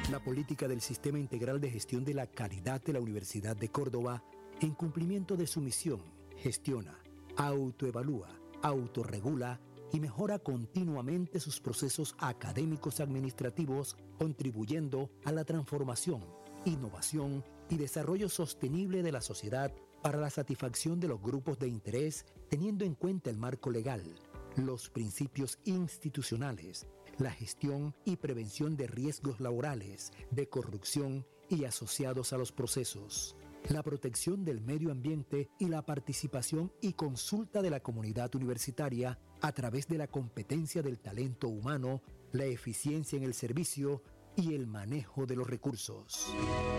La política del Sistema Integral de Gestión de la Calidad de la Universidad de Córdoba, en cumplimiento de su misión, gestiona, autoevalúa, autorregula y mejora continuamente sus procesos académicos administrativos, contribuyendo a la transformación, innovación y desarrollo sostenible de la sociedad para la satisfacción de los grupos de interés, teniendo en cuenta el marco legal, los principios institucionales, la gestión y prevención de riesgos laborales, de corrupción y asociados a los procesos, la protección del medio ambiente y la participación y consulta de la comunidad universitaria a través de la competencia del talento humano, la eficiencia en el servicio y el manejo de los recursos.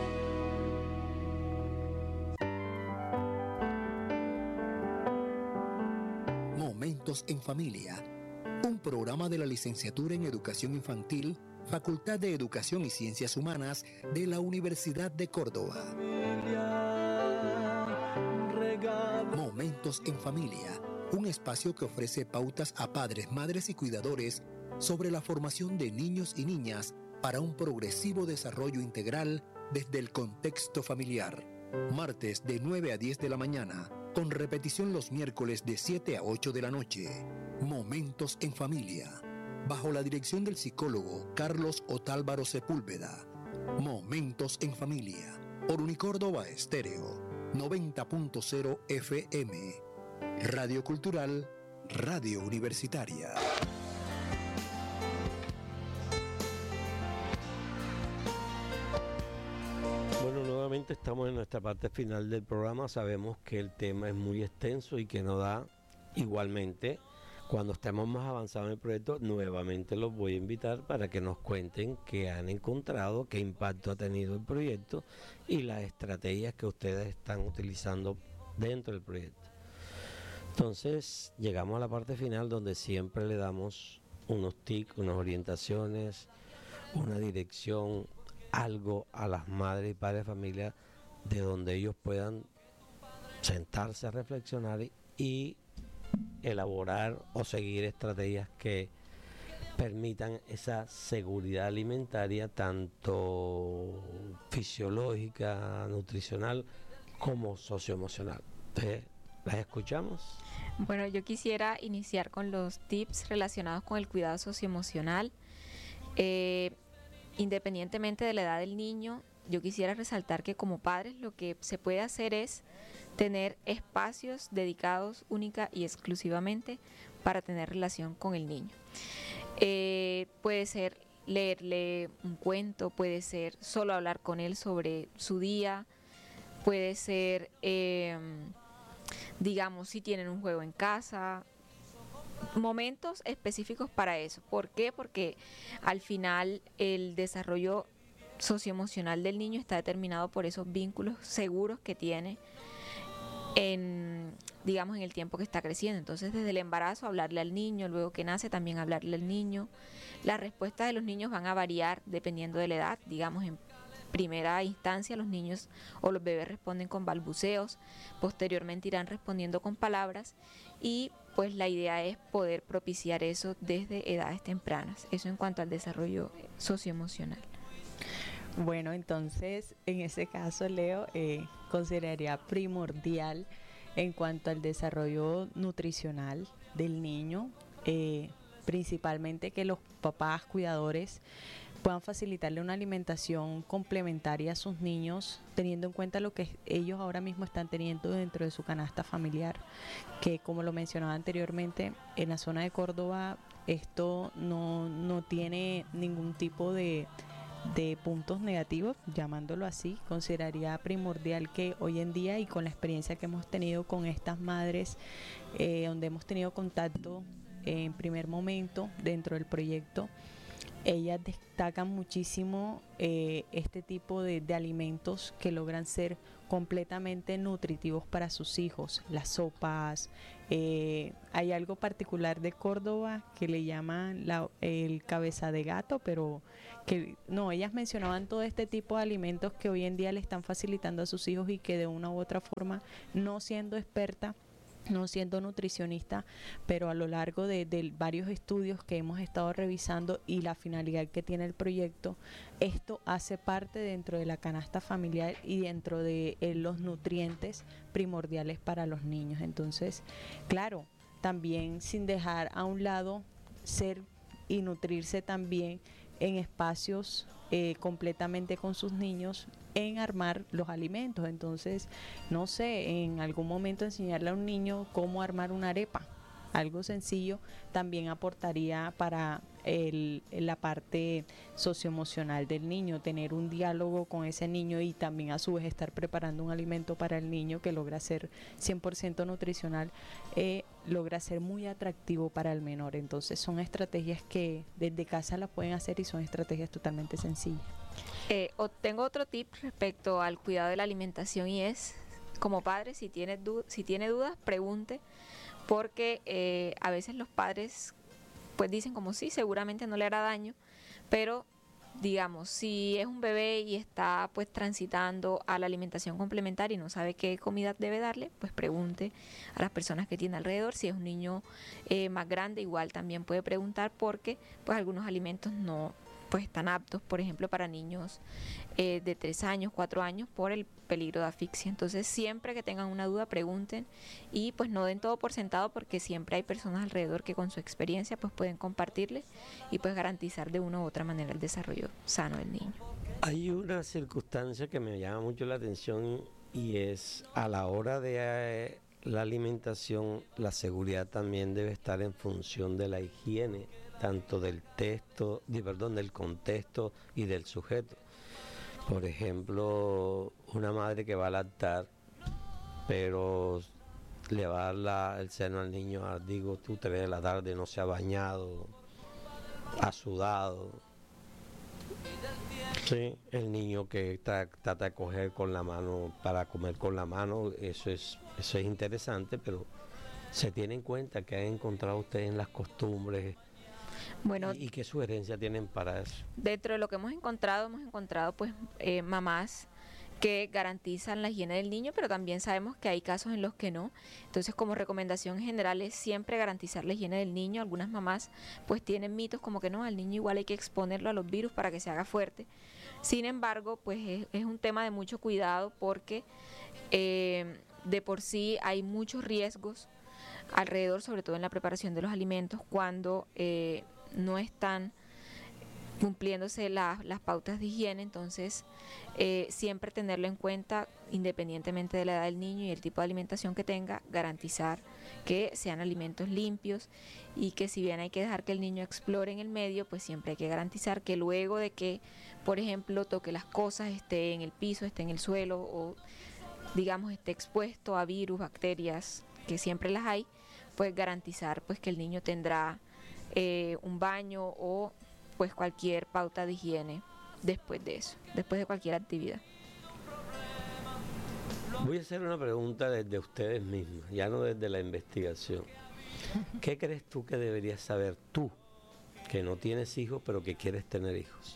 Momentos en Familia, un programa de la Licenciatura en Educación Infantil, Facultad de Educación y Ciencias Humanas de la Universidad de Córdoba. Momentos en Familia, un espacio que ofrece pautas a padres, madres y cuidadores sobre la formación de niños y niñas para un progresivo desarrollo integral desde el contexto familiar. Martes de 9 a 10 de la mañana, con repetición los miércoles de 7 a 8 de la noche. Momentos en Familia, bajo la dirección del psicólogo Carlos Otálvaro Sepúlveda. Momentos en Familia, por Unicórdoba Estéreo, 90.0 FM. Radio Cultural, Radio Universitaria. Bueno, nuevamente estamos en nuestra parte final del programa. Sabemos que el tema es muy extenso y que no da. Igualmente, cuando estemos más avanzados en el proyecto, nuevamente los voy a invitar para que nos cuenten qué han encontrado, qué impacto ha tenido el proyecto y las estrategias que ustedes están utilizando dentro del proyecto. Entonces, llegamos a la parte final donde siempre le damos unos tips, unas orientaciones, una dirección, algo a las madres y padres de familia de donde ellos puedan sentarse a reflexionar y elaborar o seguir estrategias que permitan esa seguridad alimentaria tanto fisiológica, nutricional como socioemocional. Entonces, ¿las escuchamos? Bueno, yo quisiera iniciar con los tips relacionados con el cuidado socioemocional. Independientemente de la edad del niño, yo quisiera resaltar que como padres lo que se puede hacer es tener espacios dedicados única y exclusivamente para tener relación con el niño. Puede ser leerle un cuento, puede ser solo hablar con él sobre su día, puede ser, digamos, si tienen un juego en casa, momentos específicos para eso. ¿Por qué? Porque al final el desarrollo socioemocional del niño está determinado por esos vínculos seguros que tiene digamos, en el tiempo que está creciendo. Entonces, desde el embarazo hablarle al niño, luego que nace también hablarle al niño. Las respuestas de los niños van a variar dependiendo de la edad. Digamos, en primera instancia los niños o los bebés responden con balbuceos, posteriormente irán respondiendo con palabras y pues la idea es poder propiciar eso desde edades tempranas. Eso en cuanto al desarrollo socioemocional. Bueno, entonces en ese caso, Leo, consideraría primordial en cuanto al desarrollo nutricional del niño, principalmente que los papás cuidadores puedan facilitarle una alimentación complementaria a sus niños, teniendo en cuenta lo que ellos ahora mismo están teniendo dentro de su canasta familiar, que como lo mencionaba anteriormente, en la zona de Córdoba esto no tiene ningún tipo de puntos negativos, llamándolo así. Consideraría primordial que hoy en día y con la experiencia que hemos tenido con estas madres, donde hemos tenido contacto en primer momento dentro del proyecto, ellas destacan muchísimo este tipo de alimentos que logran ser completamente nutritivos para sus hijos. Las sopas, hay algo particular de Córdoba que le llaman el cabeza de gato, pero que no, ellas mencionaban todo este tipo de alimentos que hoy en día le están facilitando a sus hijos y que de una u otra forma, no siendo experta, no siendo nutricionista, pero a lo largo de varios estudios que hemos estado revisando y la finalidad que tiene el proyecto, esto hace parte dentro de la canasta familiar y dentro de los nutrientes primordiales para los niños. Entonces, claro, también sin dejar a un lado ser y nutrirse también en espacios completamente con sus niños en armar los alimentos. Entonces, no sé, en algún momento enseñarle a un niño cómo armar una arepa, algo sencillo, también aportaría para la parte socioemocional del niño, tener un diálogo con ese niño y también a su vez estar preparando un alimento para el niño que logra ser 100% nutricional, logra ser muy atractivo para el menor. Entonces son estrategias que desde casa las pueden hacer y son estrategias totalmente sencillas. Tengo otro tip respecto al cuidado de la alimentación y es, como padre, si tiene dudas, pregunte, porque a veces los padres pues dicen como sí, seguramente no le hará daño, pero digamos, si es un bebé y está pues transitando a la alimentación complementaria y no sabe qué comida debe darle, pues pregunte a las personas que tiene alrededor. Si es un niño más grande, igual también puede preguntar, porque pues algunos alimentos no pues están aptos, por ejemplo, para niños de 3 años, 4 años, por el peligro de asfixia. Entonces, siempre que tengan una duda, pregunten y pues no den todo por sentado, porque siempre hay personas alrededor que con su experiencia pues pueden compartirles y pues garantizar de una u otra manera el desarrollo sano del niño. Hay una circunstancia que me llama mucho la atención y es a la hora de la alimentación, la seguridad también debe estar en función de la higiene, tanto del contexto y del sujeto. Por ejemplo, una madre que va a lactar, pero le va a dar el seno al niño a, 3 de la tarde, no se ha bañado, ha sudado. Sí, el niño que trata de coger con la mano para comer con la mano, eso es interesante, pero se tiene en cuenta que han encontrado ustedes en las costumbres. Bueno, ¿y qué sugerencia tienen para eso? Dentro de lo que hemos encontrado pues mamás que garantizan la higiene del niño, pero también sabemos que hay casos en los que no. Entonces, como recomendación general es siempre garantizar la higiene del niño. Algunas mamás pues tienen mitos como que no, al niño igual hay que exponerlo a los virus para que se haga fuerte. Sin embargo, pues es un tema de mucho cuidado, porque de por sí hay muchos riesgos alrededor, sobre todo en la preparación de los alimentos, cuando no están cumpliéndose las pautas de higiene. Entonces siempre tenerlo en cuenta, independientemente de la edad del niño y el tipo de alimentación que tenga, garantizar que sean alimentos limpios, y que si bien hay que dejar que el niño explore en el medio, pues siempre hay que garantizar que luego de que, por ejemplo, toque las cosas, esté en el piso, esté en el suelo, o digamos esté expuesto a virus, bacterias, que siempre las hay, pues garantizar pues que el niño tendrá un baño o pues cualquier pauta de higiene después de eso, después de cualquier actividad. Voy a hacer una pregunta desde ustedes mismos, ya no desde la investigación. ¿Qué crees tú que deberías saber tú, que no tienes hijos pero que quieres tener hijos?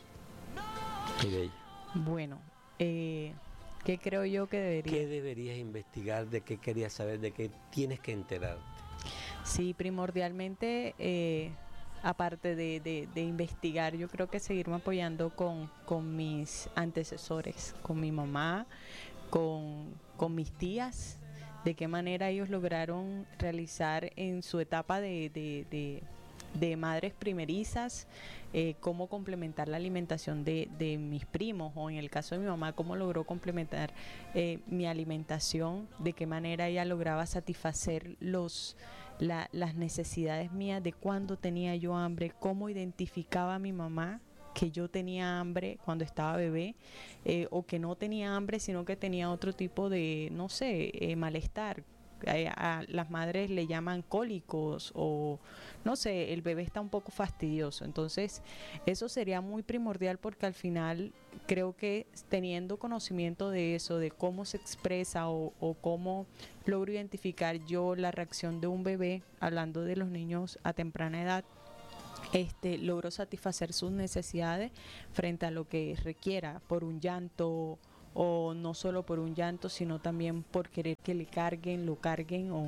Bueno, ¿qué creo yo que debería? ¿Qué deberías investigar? ¿De qué querías saber? ¿De qué tienes que enterarte? Sí, primordialmente, aparte de investigar, yo creo que seguirme apoyando con mis antecesores, con mi mamá, con mis tías, de qué manera ellos lograron realizar en su etapa de madres primerizas, cómo complementar la alimentación de mis primos, o en el caso de mi mamá, cómo logró complementar mi alimentación, de qué manera ella lograba satisfacer las necesidades mías, de cuándo tenía yo hambre, cómo identificaba a mi mamá que yo tenía hambre cuando estaba bebé, o que no tenía hambre, sino que tenía otro tipo de, no sé, malestar. A las madres le llaman cólicos, o no sé, el bebé está un poco fastidioso. Entonces eso sería muy primordial, porque al final creo que teniendo conocimiento de eso, de cómo se expresa o cómo logro identificar yo la reacción de un bebé, hablando de los niños a temprana edad, logro satisfacer sus necesidades frente a lo que requiera, por un llanto, o no solo por un llanto, sino también por querer que lo carguen,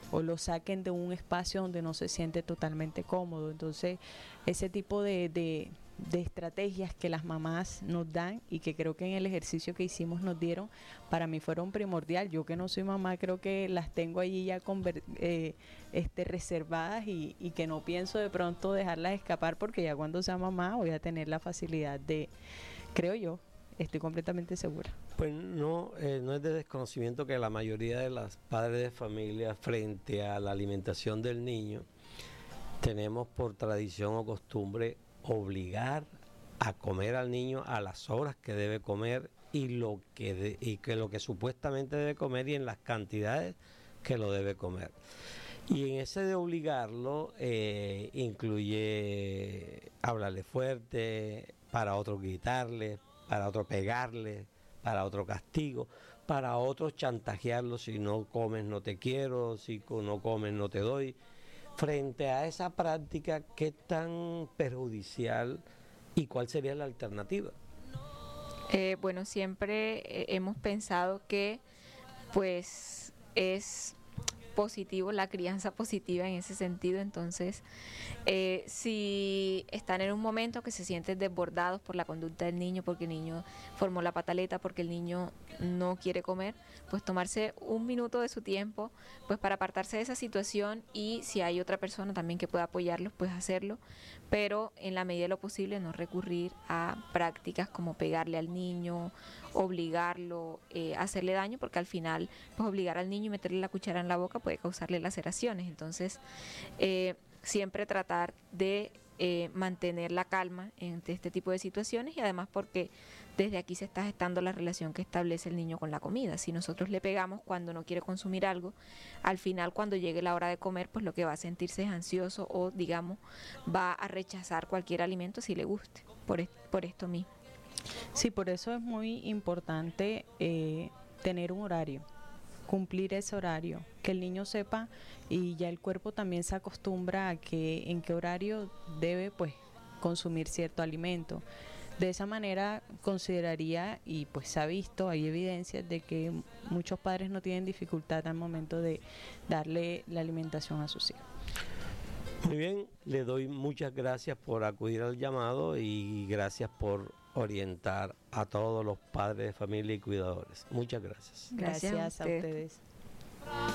o lo saquen de un espacio donde no se siente totalmente cómodo. Entonces, ese tipo de estrategias que las mamás nos dan y que creo que en el ejercicio que hicimos nos dieron, para mí fueron primordial. Yo que no soy mamá, creo que las tengo allí ya reservadas y que no pienso de pronto dejarlas escapar, porque ya cuando sea mamá voy a tener la facilidad de, creo yo, estoy completamente segura. Pues no es de desconocimiento que la mayoría de las padres de familia, frente a la alimentación del niño, tenemos por tradición o costumbre obligar a comer al niño a las horas que debe comer y lo que supuestamente debe comer y en las cantidades que lo debe comer. Y en ese de obligarlo incluye hablarle fuerte, para otro gritarle, para otro pegarle, para otro castigo, para otro chantajearlo: si no comes no te quiero, si no comes no te doy. Frente a esa práctica, ¿qué tan perjudicial y cuál sería la alternativa? Bueno, siempre hemos pensado que pues es positivo, la crianza positiva en ese sentido. Entonces, si están en un momento que se sienten desbordados por la conducta del niño, porque el niño formó la pataleta, porque el niño no quiere comer, pues tomarse un minuto de su tiempo pues para apartarse de esa situación, y si hay otra persona también que pueda apoyarlos, pues hacerlo, pero en la medida de lo posible no recurrir a prácticas como pegarle al niño, obligarlo, hacerle daño, porque al final pues obligar al niño y meterle la cuchara en la boca puede causarle laceraciones. Entonces, siempre tratar de mantener la calma ante este tipo de situaciones, y además porque desde aquí se está gestando la relación que establece el niño con la comida. Si nosotros le pegamos cuando no quiere consumir algo, al final cuando llegue la hora de comer, pues lo que va a sentirse es ansioso, o digamos va a rechazar cualquier alimento si le guste, por esto mismo. Sí, por eso es muy importante tener un horario, cumplir ese horario, que el niño sepa, y ya el cuerpo también se acostumbra a que en qué horario debe pues consumir cierto alimento. De esa manera consideraría, y pues se ha visto, hay evidencias de que muchos padres no tienen dificultad al momento de darle la alimentación a sus hijos. Muy bien, le doy muchas gracias por acudir al llamado y gracias por orientar a todos los padres de familia y cuidadores. Muchas gracias. Gracias a ustedes.